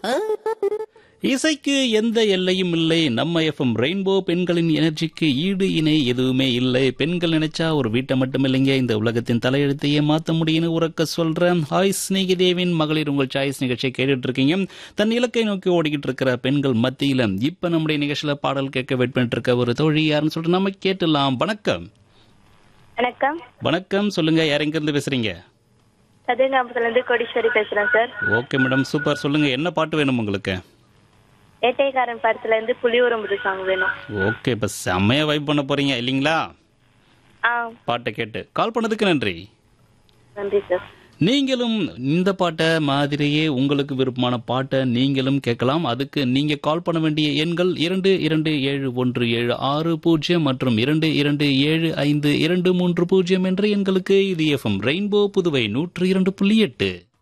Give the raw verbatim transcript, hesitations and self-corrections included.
இசைக்கு எந்த எல்லையும் இல்லை. நம்ம எஃப்எம் ரெயின்போ பெண்களின் எனர்ஜிக்கு ஈடு இணை எதுவுமே இல்லை. பெண்கள் நினைச்சா ஒரு வீட்டை மட்டும் இல்லைங்க, இந்த உலகத்தின் தலையெழுத்தையே மாற்ற முடியும்னு உறக்க சொல்றேன். ஹாய் ஸ்நேகிதேவின் மகளிர் உங்கள் சாய்ஸ் நிகழ்ச்சியை கேட்டுட்டு இருக்கீங்க. தன் இலக்கை நோக்கி ஓடிக்கிட்டு இருக்கிற பெண்கள் மத்தியில இப்ப நம்முடைய நிகழ்ச்சியில பாடல் கேட்க வெயிட் பண்ணிட்டு இருக்க ஒரு தோழி யாருன்னு சொல்லிட்டு நம்ம கேட்டுலாம். வணக்கம். வணக்கம். வணக்கம், சொல்லுங்க, யார் எங்க இருந்து பேசுறீங்க? சதுரங்காபுரத்துல இருந்து கோடீஸ்வரி பேசுறேன் சார். Okay madam, super. சொல்லுங்க, என்ன பாட்டு வேணும் உங்களுக்கு? வேட்டைக்காரன் படத்துல இருந்து புலியூரம்புது சாங் வேணும். ஓகே, இப்ப செம்மையா வைப் பண்ண போறீங்க இல்லீங்களா? ஆ, பாட்டை கேட்டு கால் பண்ணதுக்கு நன்றி. நன்றி சார். நீங்களும் இந்த பாட்டை மாதிரியே உங்களுக்கு விருப்பமான பாட்டை நீங்களும் கேட்கலாம். அதுக்கு நீங்க கால் பண்ண வேண்டிய எண்கள் இரண்டு இரண்டு ஏழு ஒன்று ஏழு ஆறு பூஜ்ஜியம் மற்றும் இரண்டு இரண்டு ஏழு ஐந்து இரண்டு மூன்று பூஜ்ஜியம் என்ற எண்களுக்கு. இது எஃப்எம் ரெயின்போ புதுவை நூற்று இரண்டு புள்ளி எட்டு.